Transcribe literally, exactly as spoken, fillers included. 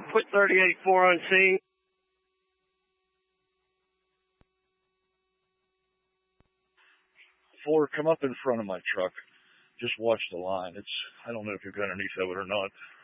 put thirty-eight four on scene. Four, come up in front of my truck. Just watch the line. It's, I don't know if you're underneath of it or not.